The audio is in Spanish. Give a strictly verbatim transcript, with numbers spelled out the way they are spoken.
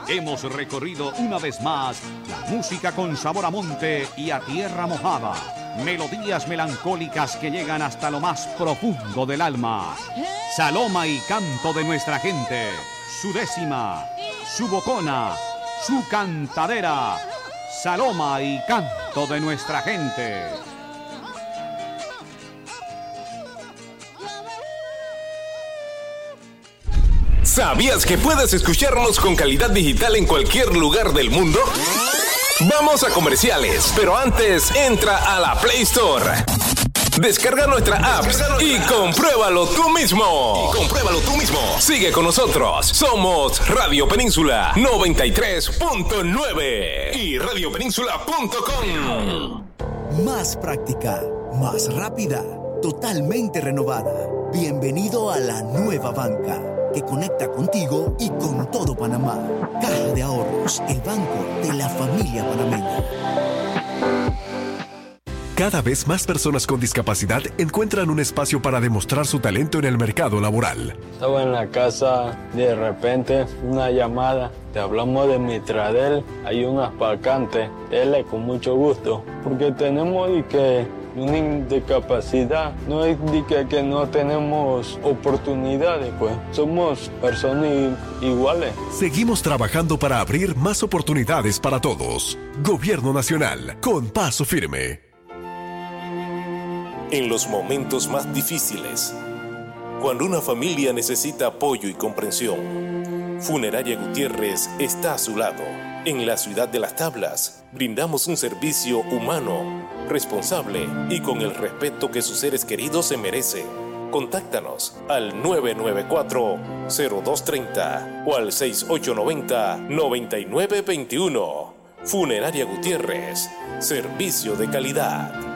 Hemos recorrido una vez más la música con sabor a monte y a tierra mojada. Melodías melancólicas que llegan hasta lo más profundo del alma. Saloma y canto de nuestra gente. Su décima, su bocona, su cantadera. Saloma y canto de nuestra gente. ¿Sabías que puedes escucharnos con calidad digital en cualquier lugar del mundo? Vamos a comerciales, pero antes entra a la Play Store. Descarga nuestra app y compruébalo tú mismo. Y compruébalo tú mismo. Sigue con nosotros. Somos Radio Península noventa y tres punto nueve y radio península punto com. Más práctica, más rápida, totalmente renovada. Bienvenido a la nueva banca, que conecta contigo y con todo Panamá. Caja de Ahorros, el banco de la familia panameña. Cada vez más personas con discapacidad encuentran un espacio para demostrar su talento en el mercado laboral. Estaba en la casa, de repente una llamada, te hablamos de Mitradel, hay unas vacantes, él con mucho gusto, porque tenemos y que una discapacidad, no es de que, que no tenemos oportunidades, pues somos personas iguales. Seguimos trabajando para abrir más oportunidades para todos. Gobierno Nacional, con paso firme. En los momentos más difíciles, cuando una familia necesita apoyo y comprensión, Funeraria Gutiérrez está a su lado. En la ciudad de Las Tablas, brindamos un servicio humano, responsable y con el respeto que sus seres queridos se merecen. Contáctanos al nueve nueve cuatro, cero dos tres cero o al seis ocho nueve cero, nueve nueve dos uno. Funeraria Gutiérrez, servicio de calidad.